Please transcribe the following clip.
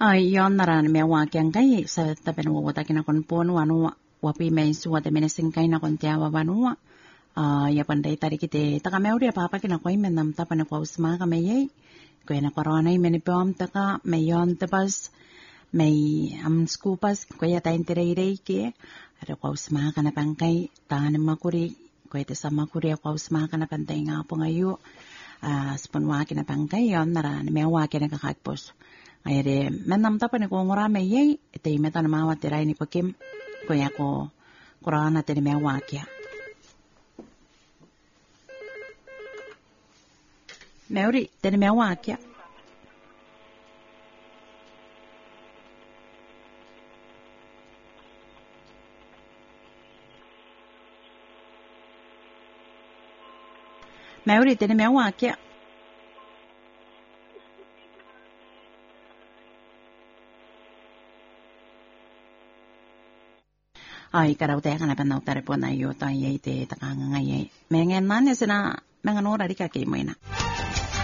Yon naran me wa kyang kai sa tapen wo ta kina kon pon wanu wapi me suwa te menesing kai na kon tia wa wanu ya pandai tari kite taka me uri apa kina koi me nam ta pane ko usma ka me ye ko na corona me ni pom taka me yon te pas me am skupas ko ya ta intere ire ke ada ko usma kana pangkai ta ne makuri ko te sama kuri ko usma kana pantai nga po ngayu spon wa kina pangkai yon naran me wa kina ka kakpos ayere menam tapa ne ko ngora me ye te meta na mawa te rai ni pakim ko ya ko korana te me wa kia meuri te me wa kia meuri te me wa kia ai karau te kana panau tare pona yo ta ye te takanga ye mengen nane sina menganora dika ke moina